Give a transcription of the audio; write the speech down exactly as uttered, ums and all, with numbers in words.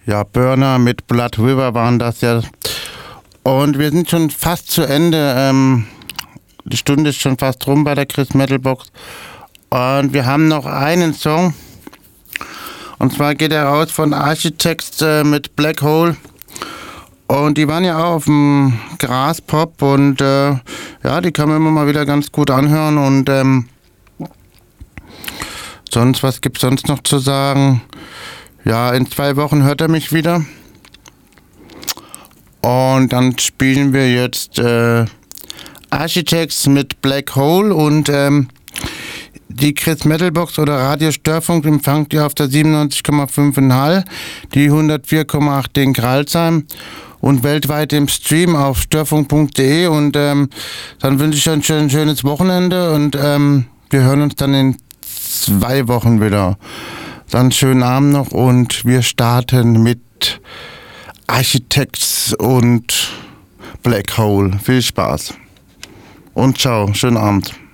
Ja, Burner mit Blood River waren das ja. Und wir sind schon fast zu Ende. Ähm, die Stunde ist schon fast rum bei der Chris Metal Box. Und wir haben noch einen Song. Und zwar geht er raus von Architects äh, mit Black Hole. Und die waren ja auch auf dem Graspop. Und äh, ja, die kann man immer mal wieder ganz gut anhören. Und ähm, sonst, was gibt's sonst noch zu sagen? Ja, in zwei Wochen hört er mich wieder. Und dann spielen wir jetzt äh, Architects mit Black Hole und ähm, die Chris Metal Box oder Radio Störfunk empfangt ihr auf der siebenundneunzig Komma fünf in Hall, die hundertvier Komma acht in Kralsheim und weltweit im Stream auf störfunk punkt de. Und ähm, dann wünsche ich euch ein schönes Wochenende und ähm, wir hören uns dann in zwei Wochen wieder. Dann schönen Abend noch und wir starten mit Architects und Black Hole. Viel Spaß und ciao, schönen Abend.